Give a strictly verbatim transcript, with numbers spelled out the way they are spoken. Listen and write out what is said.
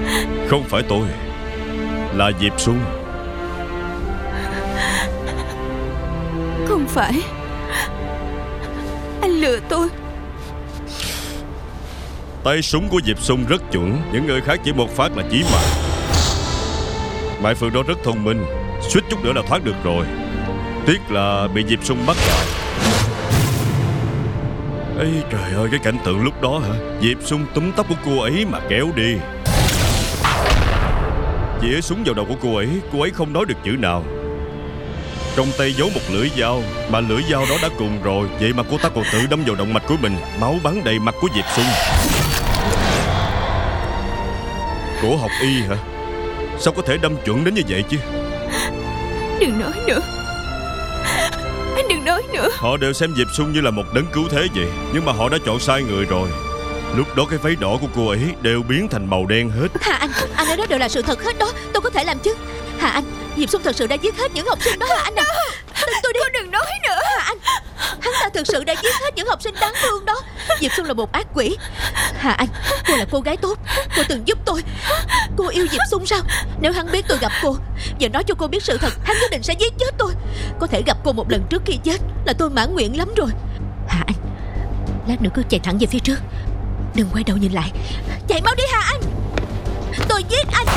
Không phải tôi, là Diệp Xuân. Không phải, anh lừa tôi. Tay súng của Diệp Xuân rất chuẩn, những người khác chỉ một phát là chí mạng. Mai Phương đó rất thông minh, suýt chút nữa là thoát được rồi. Tiếc là bị Diệp Xuân bắt lại. Ây trời ơi, cái cảnh tượng lúc đó hả? Diệp Xuân túm tóc của cô ấy mà kéo đi, chĩa súng vào đầu của cô ấy. Cô ấy không nói được chữ nào. Trong tay giấu một lưỡi dao, mà lưỡi dao đó đã cùng rồi. Vậy mà cô ta còn tự đâm vào động mạch của mình. Máu bắn đầy mặt của Diệp Xuân. Cổ học y hả? Sao có thể đâm chuẩn đến như vậy chứ? Đừng nói nữa, anh đừng nói nữa. Họ đều xem Diệp Xuân như là một đấng cứu thế vậy, nhưng mà họ đã chọn sai người rồi. Lúc đó cái váy đỏ của cô ấy đều biến thành màu đen hết. Hà Anh, anh nói đó đều là sự thật hết đó. Tôi có thể làm chứ. Hà Anh, Diệp Xuân thật sự đã giết hết những học sinh đó Hà Anh à. Tin tôi đi. Cô đừng nói nữa. Hà Anh, hắn ta thực sự đã giết hết những học sinh đáng thương đó. Diệp Xuân là một ác quỷ. Hà Anh, cô là cô gái tốt, cô từng giúp tôi. Cô yêu Diệp Xuân sao? Nếu hắn biết tôi gặp cô, giờ nói cho cô biết sự thật, hắn nhất định sẽ giết chết tôi. Có thể gặp cô một lần trước khi chết là tôi mãn nguyện lắm rồi. Hà Anh, lát nữa cứ chạy thẳng về phía trước, đừng quay đầu nhìn lại. Chạy mau đi Hà Anh. Tôi giết anh.